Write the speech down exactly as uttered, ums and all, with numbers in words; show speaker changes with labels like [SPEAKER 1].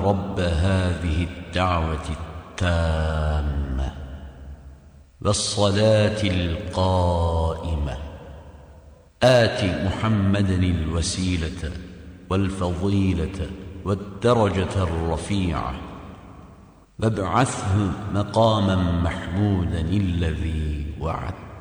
[SPEAKER 1] رب هذه الدعوة التامة والصلاة القائمة آت محمدا الوسيلة والفضيلة والدرجة الرفيعة وابعثه مقاما محمودا الذي وعدته.